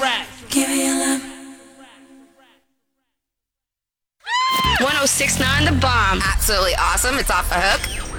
Give me your love. 1069 The Bomb. Absolutely awesome. It's off the hook.